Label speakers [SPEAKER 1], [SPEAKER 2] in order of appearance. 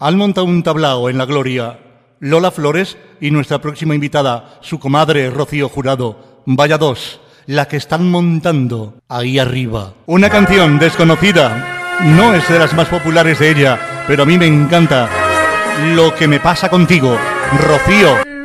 [SPEAKER 1] Han montado un tablao en la gloria Lola Flores y nuestra próxima invitada, su comadre Rocío Jurado. Vaya dos, la que están montando ahí arriba. Una canción desconocida, no es de las más populares de ella, pero a mí me encanta. Lo que me pasa contigo, Rocío.